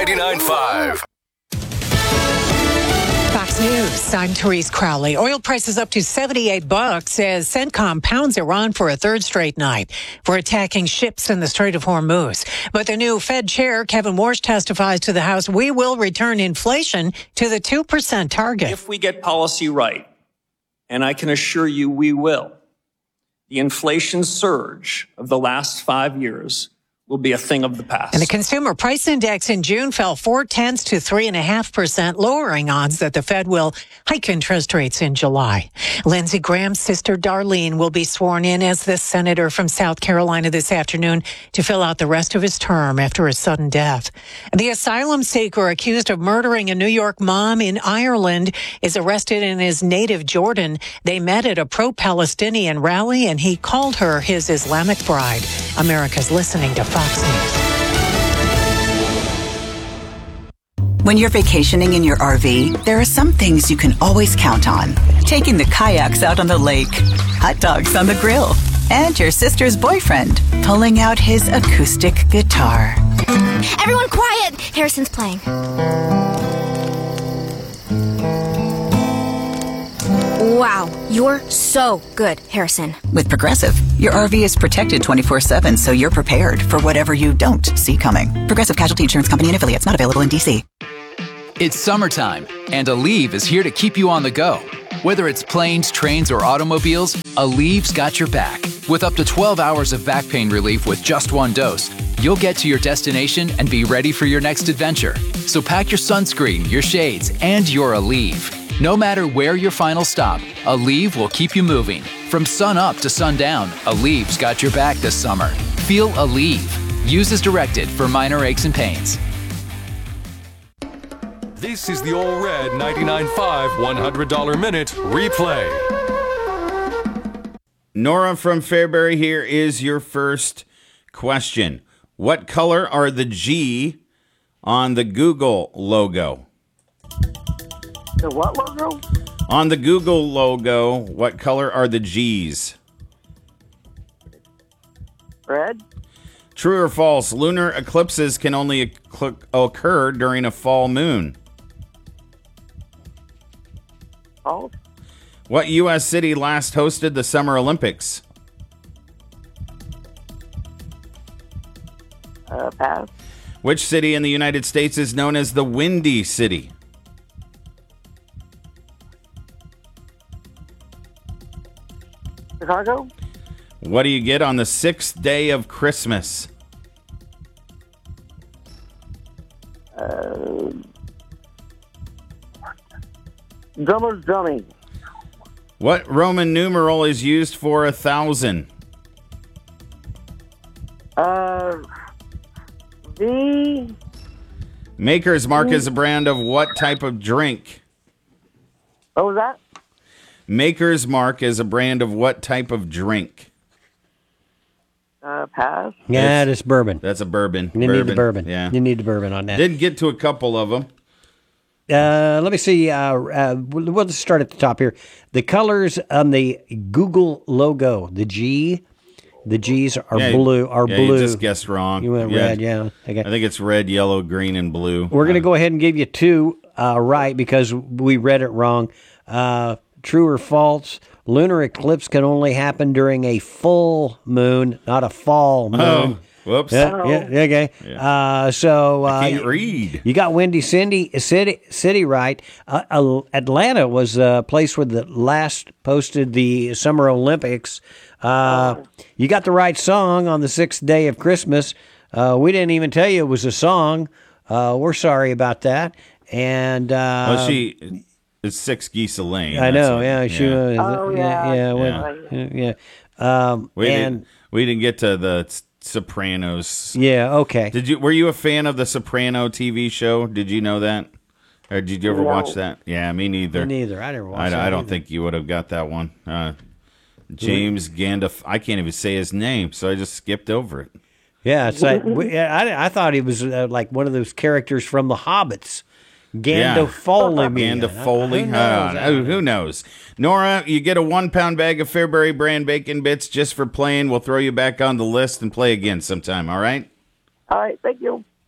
99.5. Fox News, I'm Therese Crowley. Oil prices up to $78 as CENTCOM pounds Iran for a third straight night for attacking ships in the Strait of Hormuz. But the new Fed chair, Kevin Warsh, testifies to the House, we will return inflation to the 2% target. If we get policy right, and I can assure you we will, the inflation surge of the last 5 years will be a thing of the past. And the consumer price index in June fell 0.4 to 3.5%, lowering odds that the Fed will hike interest rates in July. Lindsey Graham's sister Darlene will be sworn in as the senator from South Carolina this afternoon to fill out the rest of his term after a sudden death. The asylum seeker accused of murdering a New York mom in Ireland is arrested in his native Jordan. They met at a pro-Palestinian rally, and he called her his Islamic bride. America's listening to Fox News. When you're vacationing in your RV, there are some things you can always count on. Taking the kayaks out on the lake, hot dogs on the grill, and your sister's boyfriend pulling out his acoustic guitar. Everyone quiet! Harrison's playing. Wow, you're so good, Harrison. With Progressive, your RV is protected 24/7, so you're prepared for whatever you don't see coming. Progressive Casualty Insurance Company and Affiliates, not available in D.C. It's summertime, and Aleve is here to keep you on the go. Whether it's planes, trains, or automobiles, Aleve's got your back. With up to 12 hours of back pain relief with just one dose, you'll get to your destination and be ready for your next adventure. So pack your sunscreen, your shades, and your Aleve. No matter where your final stop, Aleve will keep you moving. From sun up to sundown, Aleve's got your back this summer. Feel Aleve. Use as directed for minor aches and pains. This is the All Red 99.5 $100 Minute Replay. Nora from Fairbury, here is your first question. What color are the G on the Google logo? The what logo? On the Google logo, what color are the G's? Red? True or false? Lunar eclipses can only occur during a full moon. False? What U.S. city last hosted the Summer Olympics? Pass. Which city in the United States is known as the Windy City? Chicago? What do you get on the 6th day of Christmas? Drummer's drumming. What Roman numeral is used for 1,000? V. Maker's Mark is a brand of what type of drink? What was that? Maker's Mark is a brand of what type of drink? Pass. Yeah, it's bourbon. That's a bourbon. You need the bourbon. Yeah. You need the bourbon on that. Did get to a couple of them. Let me see. We'll just start at the top here. The colors on the Google logo, the G's are blue. You just guessed wrong. You went red, yeah. Okay. I think it's red, yellow, green, and blue. We're going to go ahead and give you two right because we read it wrong. True or false? Lunar eclipse can only happen during a full moon, not a fall moon. Oh, whoops. Yeah, okay. Yeah. I can't read. You got Windy City right. Atlanta was a place where the last posted the Summer Olympics. You got the right song on the 6th day of Christmas. We didn't even tell you it was a song. We're sorry about that. And it's Six Geese a Lane. I know. She was. We didn't get to the Sopranos. Yeah. Okay. Were you a fan of the Soprano TV show? Did you know that? Or did you ever watch that? Yeah, me neither. Me neither. I never watched that. I don't think you would have got that one. James Gandolfini. I can't even say his name, so I just skipped over it. Yeah, it's like I thought he was like one of those characters from The Hobbits. Gandolfini. Gandolfini. Who knows? Nora, you get a 1-pound bag of Fairbury brand bacon bits just for playing. We'll throw you back on the list and play again sometime, all right? All right, thank you.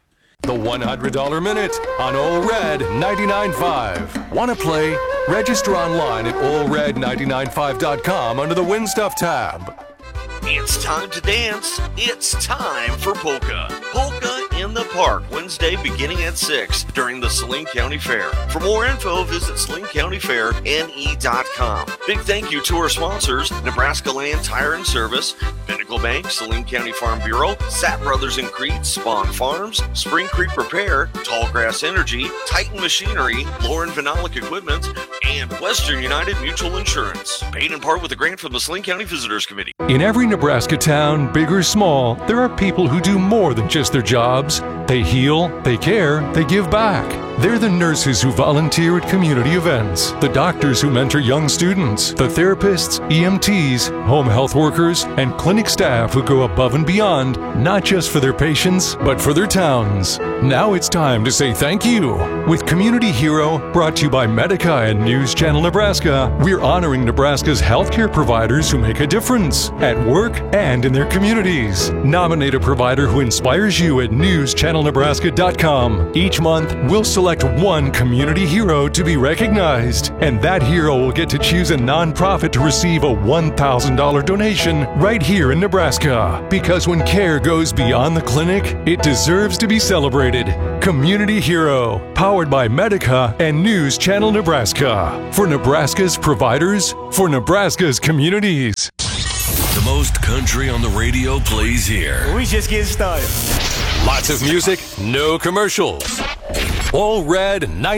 The $100 Minute on Ole Red 99.5. Want to play? Register online at olered995.com under the Win Stuff tab. It's time to dance. It's time for Polka. Polka in the Park, Wednesday beginning at 6 during the Saline County Fair. For more info, visit SalineCountyFairNE.com. Big thank you to our sponsors, Nebraska Land Tire and Service, Pinnacle Bank, Saline County Farm Bureau, Sapp Brothers in Crete, Spawn Farms, Spring Creek Repair, Tallgrass Energy, Titan Machinery, Lauren Vinolic Equipment, and Western United Mutual Insurance. Paid in part with a grant from the Saline County Visitors Committee. In every Nebraska town, big or small, there are people who do more than just their jobs. They heal, they care, they give back. They're the nurses who volunteer at community events, the doctors who mentor young students, the therapists, EMTs, home health workers, and clinic staff who go above and beyond, not just for their patients, but for their towns. Now it's time to say thank you. With Community Hero, brought to you by Medica and News Channel Nebraska, we're honoring Nebraska's healthcare providers who make a difference at work and in their communities. Nominate a provider who inspires you at newschannelnebraska.com. Each month, we'll select one community hero to be recognized, and that hero will get to choose a nonprofit to receive a $1,000 donation right here in Nebraska. Because when care goes beyond the clinic, it deserves to be celebrated. Community Hero, powered by Medica and News Channel Nebraska. For Nebraska's providers, for Nebraska's communities. The most country on the radio plays here. We just getting started. Lots of music, no commercials. All Red 90.